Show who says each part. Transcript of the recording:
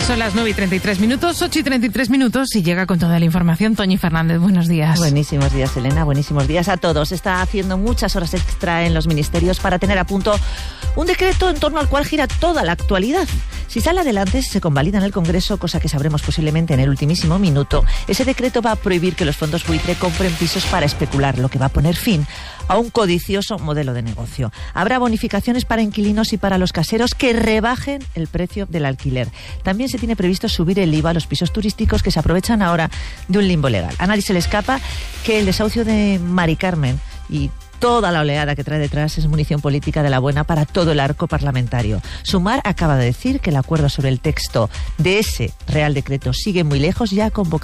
Speaker 1: Son las 9:33, 8:33, y llega con toda la información Toñi Fernández. Buenos días.
Speaker 2: Buenísimos días, Elena. Buenísimos días a todos. Está haciendo muchas horas extra en los ministerios para tener a punto un decreto en torno al cual gira toda la actualidad. Si sale adelante, se convalida en el Congreso, cosa que sabremos posiblemente en el ultimísimo minuto. Ese decreto va a prohibir que los fondos buitre compren pisos para especular, lo que va a poner fin a un codicioso modelo de negocio. Habrá bonificaciones para inquilinos y para los caseros que rebajen el precio del alquiler. También se tiene previsto subir el IVA a los pisos turísticos que se aprovechan ahora de un limbo legal. A nadie se le escapa que el desahucio de Mari Carmen y toda la oleada que trae detrás es munición política de la buena para todo el arco parlamentario. Sumar acaba de decir que el acuerdo sobre el texto de ese Real Decreto sigue muy lejos, ya ha convocado